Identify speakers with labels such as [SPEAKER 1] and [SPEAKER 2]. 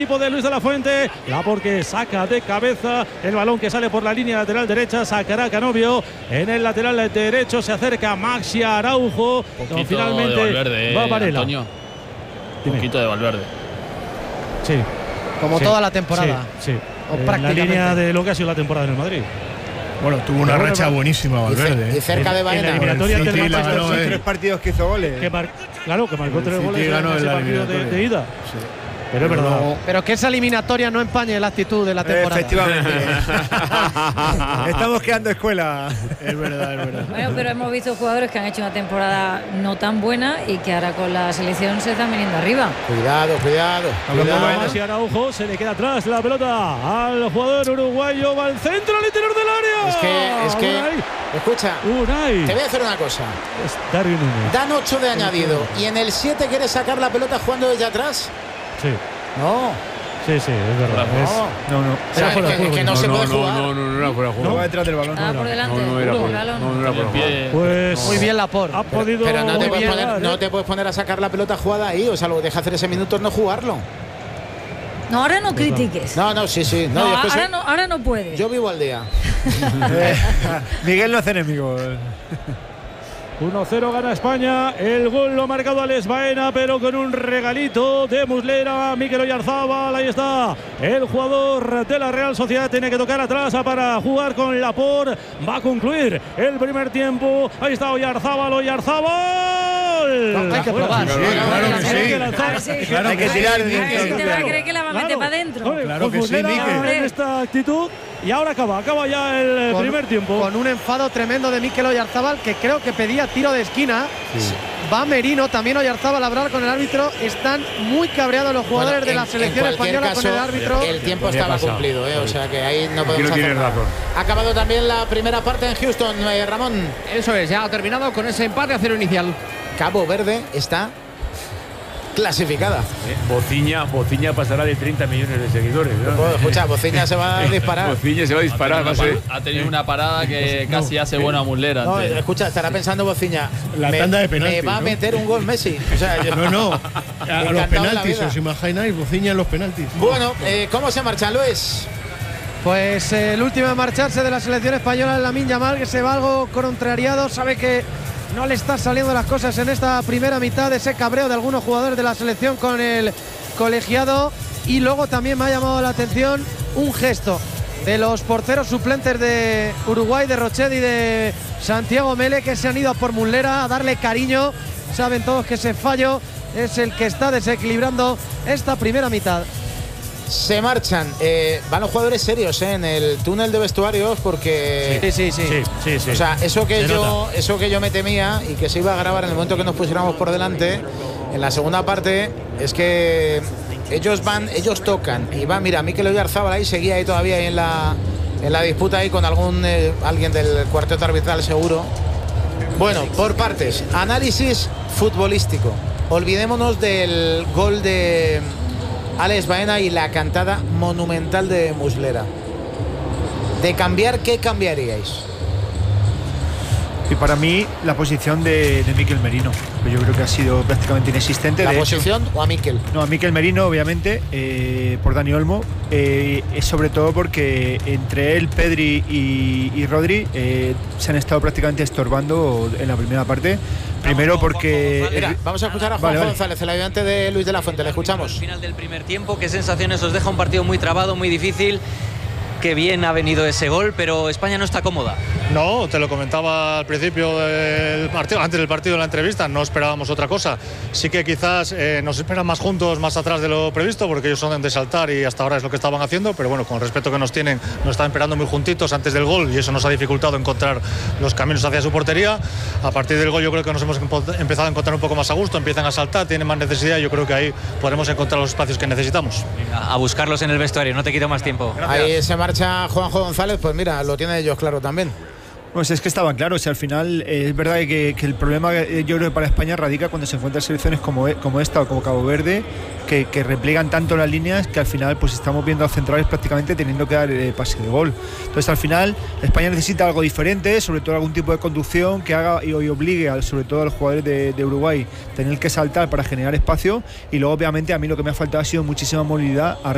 [SPEAKER 1] Equipo de Luis de la Fuente, la porque saca de cabeza el balón que sale por la línea lateral derecha, sacará Canovio en el lateral derecho, se acerca Maxi Araujo, finalmente
[SPEAKER 2] de Valverde,
[SPEAKER 1] va Varela.
[SPEAKER 2] Antonio. Un poquito de Valverde.
[SPEAKER 1] Sí.
[SPEAKER 3] Como
[SPEAKER 1] sí,
[SPEAKER 3] toda la temporada.
[SPEAKER 1] Sí, sí.
[SPEAKER 3] En
[SPEAKER 1] la línea de lo que ha sido la temporada en el Madrid.
[SPEAKER 4] Bueno, tuvo una racha buenísima Valverde.
[SPEAKER 5] Y cerca de Baena.
[SPEAKER 1] En la eliminatoria ante el Manchester City.
[SPEAKER 6] 3 partidos que hizo goles.
[SPEAKER 1] Claro, que marcó 3 goles en ese partido de ida.
[SPEAKER 6] Sí.
[SPEAKER 1] Pero es verdad.
[SPEAKER 3] Pero que esa eliminatoria no empañe la actitud de la temporada.
[SPEAKER 6] Efectivamente. Estamos quedando escuela.
[SPEAKER 4] Es verdad, es verdad.
[SPEAKER 7] Bueno, pero hemos visto jugadores que han hecho una temporada no tan buena y que ahora con la selección se están viniendo arriba.
[SPEAKER 5] Cuidado.
[SPEAKER 1] Maxi Araujo, se le queda atrás la pelota al jugador uruguayo, va al centro, al interior del área.
[SPEAKER 5] Es que escucha,
[SPEAKER 1] Unai.
[SPEAKER 5] te voy a hacer una cosa.
[SPEAKER 1] Es Darwin Núñez.
[SPEAKER 5] Dan 8 de añadido y en el 7 quieres sacar la pelota jugando desde atrás.
[SPEAKER 1] Sí.
[SPEAKER 5] No.
[SPEAKER 1] Sí, es verdad.
[SPEAKER 4] No.
[SPEAKER 5] ¿Sabes que no se puede jugar?
[SPEAKER 4] No era fuera de juego.
[SPEAKER 6] No va detrás del balón.
[SPEAKER 7] Ah, por delante.
[SPEAKER 4] No era
[SPEAKER 7] por
[SPEAKER 4] por
[SPEAKER 7] el balón.
[SPEAKER 4] No era por juego.
[SPEAKER 1] Pues
[SPEAKER 3] Muy bien Laporte.
[SPEAKER 1] ha podido.
[SPEAKER 5] Pero no
[SPEAKER 1] no
[SPEAKER 5] te puedes poner a sacar la pelota jugada ahí. O sea, lo que deja hacer ese minuto es no jugarlo.
[SPEAKER 7] No, ahora no critiques.
[SPEAKER 5] No, sí.
[SPEAKER 7] No, ahora no puedes.
[SPEAKER 5] Yo vivo al día.
[SPEAKER 6] Miguel no hace enemigos.
[SPEAKER 1] 1-0 gana España. El gol lo ha marcado Alex Baena, pero con un regalito de Muslera. Mikel Oyarzábal, ahí está. El jugador de la Real Sociedad tiene que tocar atrás para jugar con Laporte. Va a concluir el primer tiempo. Ahí está Oyarzábal.
[SPEAKER 3] Hay que probar.
[SPEAKER 6] Hay que tirar.
[SPEAKER 7] Te va a creer que la va a meter para adentro.
[SPEAKER 4] Claro que sí, Mikel.
[SPEAKER 1] En esta actitud. Y ahora acaba ya el primer tiempo.
[SPEAKER 3] Con un enfado tremendo de Mikel Oyarzábal, que creo que pedía tiro de esquina.
[SPEAKER 4] Sí.
[SPEAKER 3] Va Merino, también Oyarzábal a hablar con el árbitro. Están muy cabreados los jugadores de la selección española con el árbitro.
[SPEAKER 5] El tiempo estaba cumplido, o sea que ahí no podemos hacer nada. Ha acabado también la primera parte en Houston, Ramón.
[SPEAKER 8] Eso es, ya ha terminado con ese empate a 0 inicial.
[SPEAKER 5] Cabo Verde está clasificada.
[SPEAKER 4] Bociña pasará de 30 millones de seguidores, ¿no?
[SPEAKER 5] Pues, escucha, Bociña se va a disparar.
[SPEAKER 4] Bociña se va a disparar.
[SPEAKER 2] Ha tenido una parada que casi hace buena a Muslera.
[SPEAKER 5] No, escucha, estará pensando Bociña.
[SPEAKER 4] La tanda de penaltis,
[SPEAKER 5] me va a
[SPEAKER 4] ¿no?
[SPEAKER 5] meter un gol Messi. O sea, yo,
[SPEAKER 4] No. A los penaltis,
[SPEAKER 5] vida.
[SPEAKER 4] ¿os imagináis? Bociña en los penaltis.
[SPEAKER 5] Bueno, ¿cómo se marchan, Luis?
[SPEAKER 3] Pues el último en marcharse de la selección española es Lamine Yamal, que se va algo contrariado. Sabe que no le están saliendo las cosas en esta primera mitad, ese cabreo de algunos jugadores de la selección con el colegiado. Y luego también me ha llamado la atención un gesto de los porteros suplentes de Uruguay, de Rochet y de Santiago Mele, que se han ido a por Muslera a darle cariño. Saben todos que ese fallo es el que está desequilibrando esta primera mitad.
[SPEAKER 5] Se marchan, van los jugadores serios en el túnel de vestuarios porque
[SPEAKER 3] Sí.
[SPEAKER 5] o sea, eso que yo me temía y que se iba a grabar en el momento que nos pusiéramos por delante en la segunda parte es que ellos tocan y va, mira, Mikel Oyarzábal ahí seguía ahí todavía ahí en la disputa ahí con alguien del cuarteto arbitral seguro. Bueno, por partes, análisis futbolístico. Olvidémonos del gol de Alex Baena y la cantada monumental de Muslera. De cambiar, ¿qué cambiaríais?
[SPEAKER 6] Y para mí, la posición de Mikel Merino, que yo creo que ha sido prácticamente inexistente.
[SPEAKER 5] ¿La
[SPEAKER 6] de
[SPEAKER 5] posición
[SPEAKER 6] hecho,
[SPEAKER 5] o a Mikel?
[SPEAKER 6] No, a Mikel Merino, obviamente, por Dani Olmo. Es sobre todo porque entre él, Pedri y Rodri se han estado prácticamente estorbando en la primera parte. Primero porque...
[SPEAKER 5] Mira, vamos a escuchar a Juan González, el ayudante de Luis de la Fuente. Le escuchamos.
[SPEAKER 9] Al final del primer tiempo, ¿qué sensaciones os deja un partido muy trabado, muy difícil? Qué bien ha venido ese gol, pero España no está cómoda.
[SPEAKER 10] No, te lo comentaba al principio del partido, antes del partido en la entrevista, no esperábamos otra cosa. Sí que quizás nos esperan más juntos, más atrás de lo previsto, porque ellos son de saltar y hasta ahora es lo que estaban haciendo, pero bueno, con el respeto que nos tienen, nos están esperando muy juntitos antes del gol y eso nos ha dificultado encontrar los caminos hacia su portería. A partir del gol yo creo que nos hemos empezado a encontrar un poco más a gusto, empiezan a saltar, tienen más necesidad y yo creo que ahí podremos encontrar los espacios que necesitamos.
[SPEAKER 9] Venga, a buscarlos en el vestuario, no te quito más tiempo.
[SPEAKER 5] Gracias. Ahí se marcha Juanjo González, pues mira, lo tienen ellos claro también.
[SPEAKER 6] Pues es que estaban claros, al final es verdad que el problema yo creo que para España radica cuando se enfrentan selecciones como esta o como Cabo Verde, que repliegan tanto las líneas que al final pues estamos viendo a centrales prácticamente teniendo que dar pase de gol. Entonces al final España necesita algo diferente, sobre todo algún tipo de conducción que haga y obligue sobre todo a los jugadores de Uruguay tener que saltar para generar espacio, y luego obviamente a mí lo que me ha faltado ha sido muchísima movilidad